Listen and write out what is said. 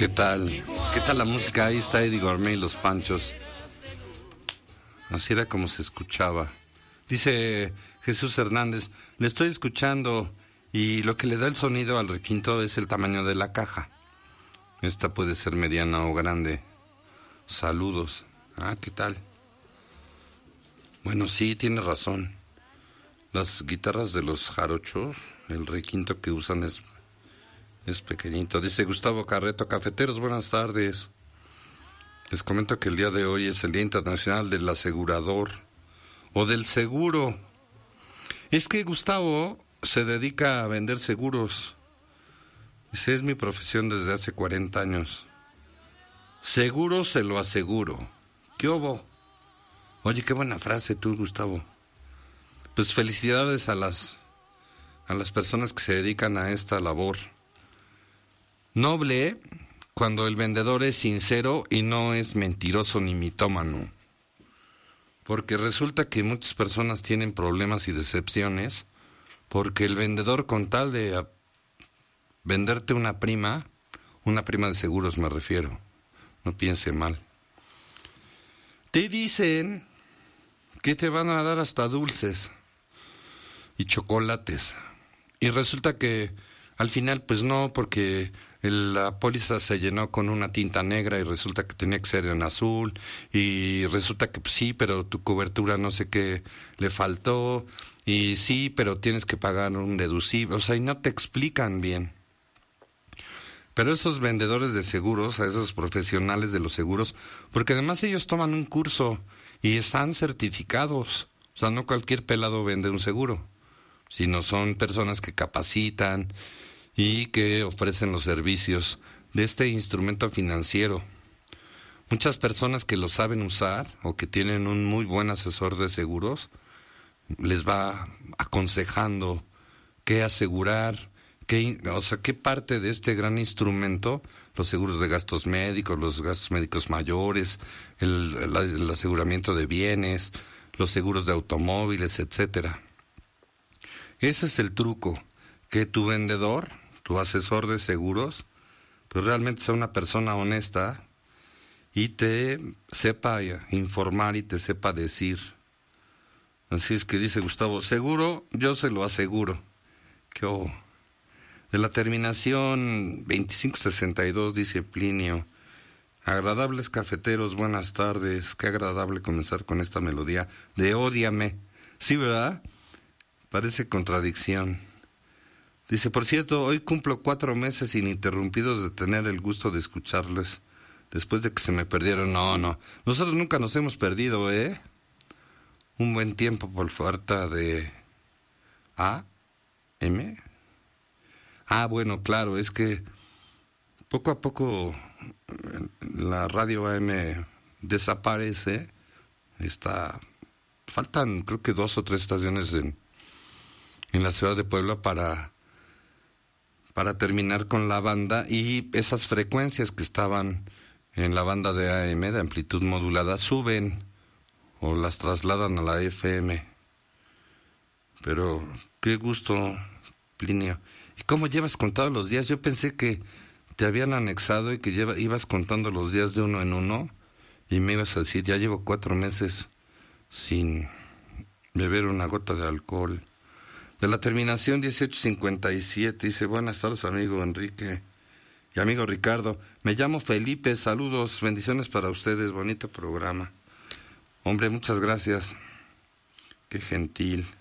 ¿Qué tal? ¿Qué tal la música? Ahí está Eddie Gourmet y los Panchos. Así era como se escuchaba. Dice Jesús Hernández, le estoy escuchando y lo que le da el sonido al requinto es el tamaño de la caja. Esta puede ser mediana o grande. Saludos. Ah, ¿qué tal? Bueno, sí, tiene razón. Las guitarras de los jarochos, el requinto que usan es pequeñito. Dice Gustavo Carreto, cafeteros, buenas tardes. Les comento que el día de hoy es el Día Internacional del Asegurador o del Seguro. Es que Gustavo se dedica a vender seguros. Dice, es mi profesión desde hace 40 años. Seguro se lo aseguro. ¿Qué hubo? Oye, qué buena frase tú, Gustavo. Pues felicidades a las personas que se dedican a esta labor. Noble cuando el vendedor es sincero y no es mentiroso ni mitómano. Porque resulta que muchas personas tienen problemas y decepciones porque el vendedor, con tal de venderte una prima de seguros me refiero, no piense mal, te dicen que te van a dar hasta dulces y chocolates. Y resulta que al final pues no, porque la póliza se llenó con una tinta negra y resulta que tenía que ser en azul, y resulta que pues, sí, pero tu cobertura no sé qué le faltó, y sí, pero tienes que pagar un deducible, o sea, y no te explican bien. Pero esos vendedores de seguros, a esos profesionales de los seguros, porque además ellos toman un curso y están certificados, o sea, no cualquier pelado vende un seguro, sino son personas que capacitan y que ofrecen los servicios de este instrumento financiero. Muchas personas que lo saben usar o que tienen un muy buen asesor de seguros les va aconsejando qué asegurar, qué parte de este gran instrumento, los seguros de gastos médicos, los gastos médicos mayores, el aseguramiento de bienes, los seguros de automóviles, etcétera. Ese es el truco, que tu vendedor, tu asesor de seguros, pues realmente sea una persona honesta y te sepa informar y te sepa decir. Así es que dice Gustavo, seguro, yo se lo aseguro. De la terminación 2562 dice Plinio, agradables cafeteros, buenas tardes, qué agradable comenzar con esta melodía de Ódiame. Sí, ¿verdad? Parece contradicción. Dice, por cierto, hoy cumplo 4 meses ininterrumpidos de tener el gusto de escucharles, después de que se me perdieron. No, nosotros nunca nos hemos perdido, ¿eh? Un buen tiempo por falta de... ¿A-M? Ah, bueno, claro, es que poco a poco la radio AM desaparece. Faltan creo que 2 o 3 estaciones en la ciudad de Puebla para terminar con la banda, y esas frecuencias que estaban en la banda de AM, de amplitud modulada, suben o las trasladan a la FM. Pero qué gusto, Plinio. ¿Y cómo llevas contados los días? Yo pensé que te habían anexado y que ibas contando los días de uno en uno y me ibas a decir, ya llevo 4 meses sin beber una gota de alcohol. De la terminación 1857, dice, buenas tardes, amigo Enrique y amigo Ricardo. Me llamo Felipe, saludos, bendiciones para ustedes, bonito programa. Hombre, muchas gracias. Qué gentil.